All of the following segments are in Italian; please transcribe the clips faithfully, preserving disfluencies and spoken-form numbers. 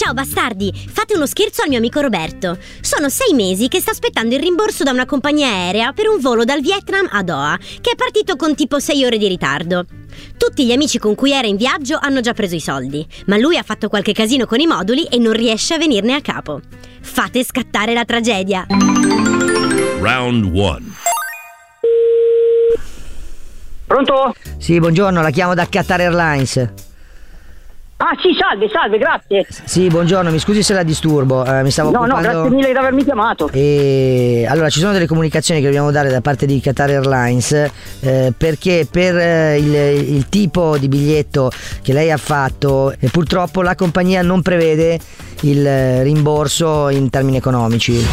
Ciao bastardi, fate uno scherzo al mio amico Roberto. Sono sei mesi che sta aspettando il rimborso da una compagnia aerea per un volo dal Vietnam a Doha, che è partito con tipo sei ore di ritardo. Tutti gli amici con cui era in viaggio hanno già preso i soldi, ma lui ha fatto qualche casino con i moduli e non riesce a venirne a capo. Fate scattare la tragedia. Round one. Pronto? Sì, buongiorno, la chiamo da Qatar Airlines. Ah sì, salve, salve, grazie. Sì, buongiorno, mi scusi se la disturbo, eh, mi stavo No, occupando... no, grazie mille di avermi chiamato. E allora ci sono delle comunicazioni che dobbiamo dare da parte di Qatar Airlines, eh, perché per eh, il, il tipo di biglietto che lei ha fatto, eh, purtroppo la compagnia non prevede il eh, rimborso in termini economici.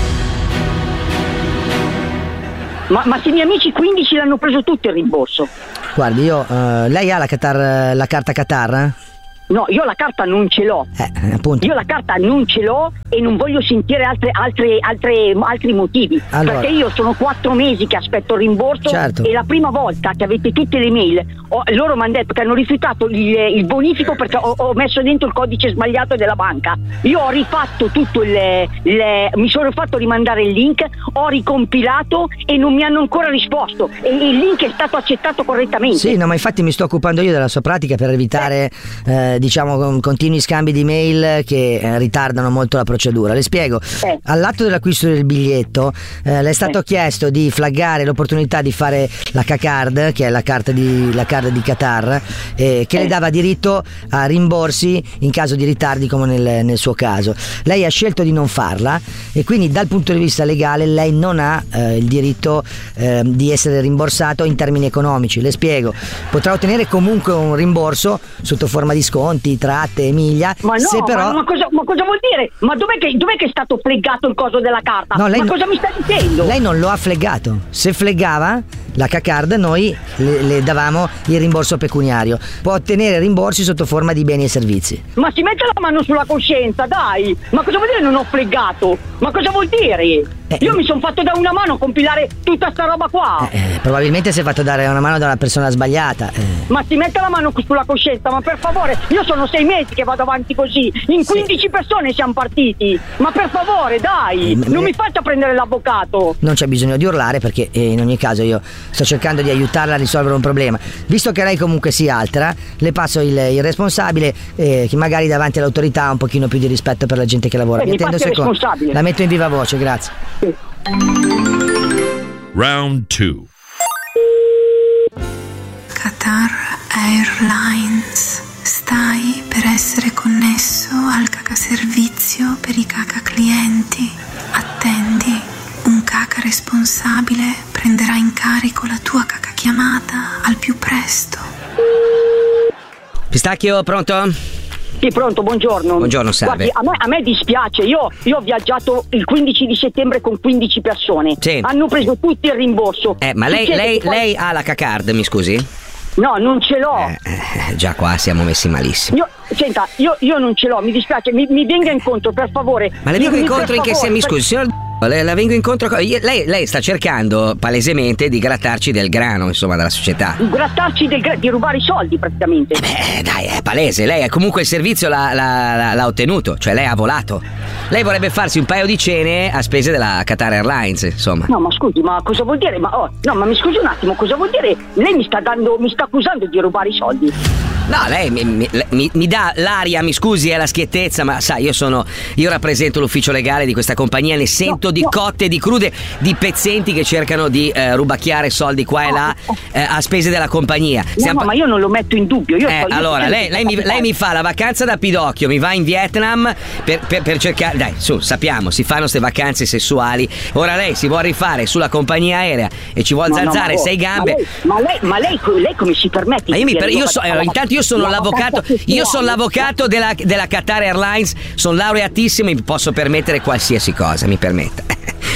Ma, ma se i miei amici quindici l'hanno preso tutto il rimborso. Guardi, io, eh, lei ha la Qatar, la carta Qatar? Eh? No, io la carta non ce l'ho. Eh, appunto. Io la carta non ce l'ho e non voglio sentire altre, altre, altre, altri motivi. Allora. Perché io sono quattro mesi che aspetto il rimborso. Certo. E la prima volta che avete tutte le mail, ho, loro mi hanno detto che hanno rifiutato il, il bonifico perché ho, ho messo dentro il codice sbagliato della banca. Io ho rifatto tutto il, il mi sono fatto rimandare il link, ho ricompilato e non mi hanno ancora risposto. E il link è stato accettato correttamente. Sì, no, ma infatti mi sto occupando io della sua pratica per evitare eh. Eh, diciamo continui scambi di mail che eh, ritardano molto la procedura. Le spiego, eh. all'atto dell'acquisto del biglietto eh, le è stato eh. chiesto di flaggare l'opportunità di fare la K-Card, che è la carta di, la card di Qatar, eh, che eh. le dava diritto a rimborsi in caso di ritardi come nel, nel suo caso. Lei ha scelto di non farla e quindi dal punto di vista legale lei non ha eh, il diritto eh, di essere rimborsato in termini economici. Le spiego, potrà ottenere comunque un rimborso sotto forma di sconti, tratte, miglia. Ma no, se però... ma, ma, cosa, ma cosa vuol dire? Ma dov'è che, dov'è che è stato fleggato il coso della carta? No, lei ma no, cosa mi stai dicendo? Lei non lo ha fleggato. Se fleggava la K-Card noi le, le davamo il rimborso pecuniario. Può ottenere rimborsi sotto forma di beni e servizi. Ma si mette la mano sulla coscienza, dai! Ma cosa vuol dire non ho fleggato? Ma cosa vuol dire? Eh, Io mi sono fatto da una mano compilare tutta sta roba qua. Eh, probabilmente si è fatto dare una mano da una persona sbagliata. Eh. Ma si mette la mano sulla coscienza, ma per favore, io sono sei mesi che vado avanti così. In quindici sì. persone siamo partiti. Ma per favore, dai, eh, non me... mi faccia prendere l'avvocato. Non c'è bisogno di urlare perché eh, in ogni caso io sto cercando di aiutarla a risolvere un problema. Visto che lei comunque si altera, le passo il, il responsabile eh, che magari davanti all'autorità ha un pochino più di rispetto per la gente che lavora. Eh, mi attendo un secondo. La metto in viva voce, grazie. Sì. Round two. Qatar Airlines. Stai per essere connesso al caca servizio per i caca clienti. Attendi. Un caca responsabile prenderà in carico la tua caca chiamata al più presto. Pistacchio, pronto? Sì, pronto, buongiorno. Buongiorno, salve. Guardi, a me, a me dispiace, io, io ho viaggiato il quindici di settembre con quindici persone. Sì. Hanno preso tutti il rimborso. Eh, ma lei, lei, poi... lei ha la K-Card, mi scusi? No, non ce l'ho. Eh, eh, già qua siamo messi malissimo. Io, senta, io, io non ce l'ho, mi dispiace, mi, mi venga incontro, per favore. Ma le vengo mi, incontro in che senso? Mi per... scusi, signor... Le, la vengo incontro. Lei, lei sta cercando palesemente di grattarci del grano, insomma, dalla società. Di grattarci del grano, di rubare i soldi praticamente. Eh beh, dai, è palese. Lei comunque il servizio l'ha, l'ha, l'ha ottenuto, cioè lei ha volato. Lei vorrebbe farsi un paio di cene a spese della Qatar Airlines, insomma. No, ma scusi, ma cosa vuol dire? Ma oh, no, ma mi scusi un attimo, cosa vuol dire? Lei mi sta dando, mi sta accusando di rubare i soldi. No, lei mi, mi, mi, mi dà l'aria, mi scusi, è la schiettezza, ma sai, io sono. Io rappresento l'ufficio legale di questa compagnia, ne sento no, di no. cotte, di crude, di pezzenti che cercano di eh, rubacchiare soldi qua e là eh, a spese della compagnia. No, Siamo... no, ma io non lo metto in dubbio. Io eh, sto, io allora, lei, lei, mi, lei mi fa la vacanza da Pidocchio, mi va in Vietnam per, per, per cercare. Dai, su, sappiamo, si fanno queste vacanze sessuali. Ora lei si vuole rifare sulla compagnia aerea e ci vuole no, zanzare no, sei gambe. Ma lei, ma lei, ma lei, lei come si permette? Ma io mi per, io so, allora, intanto io sono l'avvocato, io sono l'avvocato della, della Qatar Airlines, sono laureatissimo e mi posso permettere qualsiasi cosa, mi permetta.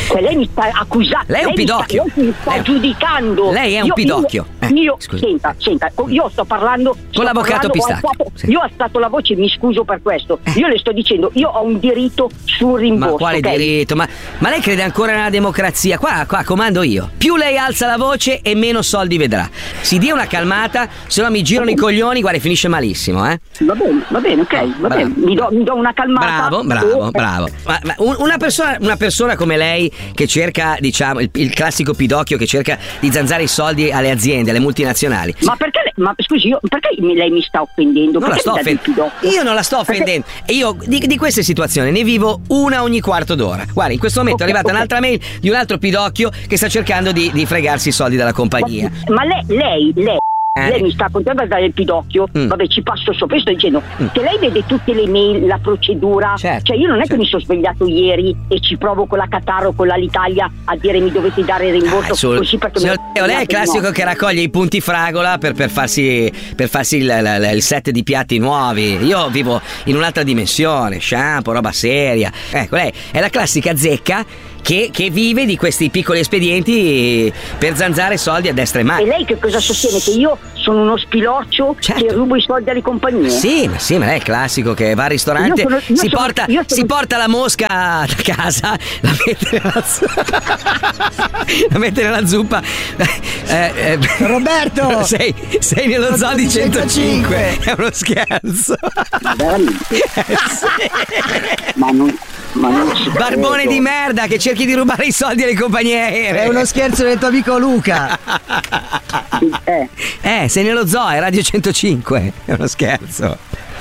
Cioè, lei mi sta accusando. Lei è un mi sta- pidocchio. lei mi sta Lei- giudicando. Lei è un Io- pidocchio. Io, Eh, io scusi. senta, senta, io sto parlando sto l'avvocato parlando, ho Pistacchio, alzato- sì. Io ho alzato la voce, mi scuso per questo. Io le sto dicendo, io ho un diritto sul rimborso. Ma quale ok? diritto? Ma, ma lei crede ancora nella democrazia? Qua, qua comando io. Più lei alza la voce e meno soldi vedrà. Si dia una calmata, se no mi girano i coglioni, guarda, finisce malissimo, eh? Va bene, va bene, ok, va bravo. bene. Mi do, mi do una calmata. Bravo, bravo, E- bravo. Ma, ma un- una, persona, una persona come lei che cerca, diciamo, il, il classico pidocchio che cerca di zanzare i soldi alle aziende, alle multinazionali. Ma perché, lei- ma scusi, io, perché mi- lei mi sta offendendo? Non la Perché sto mi dà del offendendo. pidocchio? Io non la sto Perché- offendendo. E io di, di queste situazioni ne vivo una ogni quarto d'ora. Guarda, in questo momento Ok, è arrivata ok. un'altra mail di un altro pidocchio che sta cercando di, di fregarsi i soldi dalla compagnia. Ma lei, lei, lei, Eh. lei mi sta contando a dare il pidocchio? Mm. Vabbè, ci passo sopra, io sto dicendo che lei vede tutte le mail, la procedura. Certo, Cioè, io non è certo. che mi sono svegliato ieri e ci provo con la Qatar o con l'Alitalia a dire mi dovete dare il rimborso Ah, sul- così perché signor mi- Teo, lei è il classico che raccoglie i punti fragola per, per farsi, per farsi il, il- il set di piatti nuovi. Io vivo in un'altra dimensione, shampoo, roba seria. Ecco, lei è la classica zecca che, che vive di questi piccoli espedienti per zanzare soldi a destra e E manca. lei che cosa sostiene? Che io sono uno spilorcio Certo. che rubo i soldi alle compagnie? Sì, ma sì, ma lei è il classico che va al ristorante, Io sono- io si, sono- porta, io sono- si porta la mosca da casa, la mette nella zuppa. la mette nella zuppa. Eh, eh, Roberto! sei, sei nello zoo di centocinque. È uno scherzo. Ma veramente? Eh, sì. Ma non, ma non ci Barbone credo. di merda che cerchi di rubare i soldi alle compagnie aeree. È uno scherzo del tuo amico Luca. Eh. Eh, sei nello zoo, è Radio centocinque. È uno scherzo.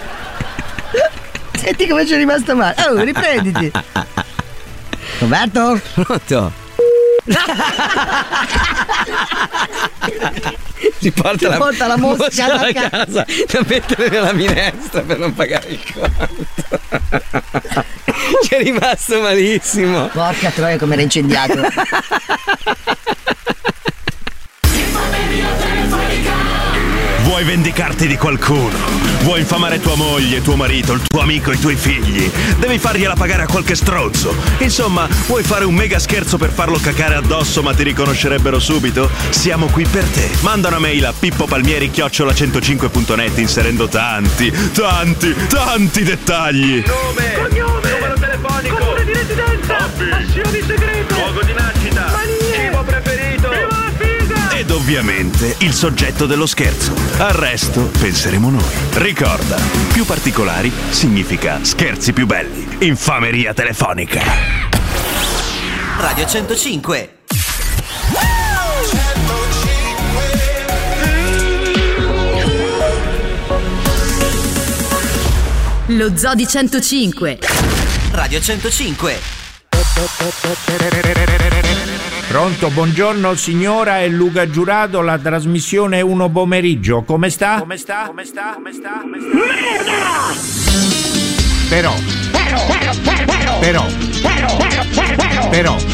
Senti come ci è rimasto male. Oh, riprenditi. Roberto? Pronto? Si porta, Si porta la mosca da da casa da mettere nella minestra per non pagare il conto. Ci è rimasto malissimo. Porca troia come era incendiato. Vuoi vendicarti di qualcuno? Vuoi infamare tua moglie, tuo marito, il tuo amico, i tuoi figli? Devi fargliela pagare a qualche stronzo. Insomma, vuoi fare un mega scherzo per farlo cacare addosso ma ti riconoscerebbero subito? Siamo qui per te. Manda una mail a pippopalmieri chiocciola centocinque punto net inserendo tanti, tanti, tanti dettagli. Nome, cognome, numero telefonico, comune di residenza, hobby, passioni segreto, luogo di nascita, manie, cibo preferito, viva la figa! Ed ovviamente il soggetto dello scherzo. Al resto penseremo noi. Ricorda, più particolari significa scherzi più belli. Infameria telefonica. Radio centocinque. Lo Zoo di centocinque. Radio centocinque. Pronto, buongiorno signora, è Luca Giurato, la trasmissione è uno pomeriggio. Come sta? Come sta? Come sta? Come sta? Come sta? Però. Però. Però. Però.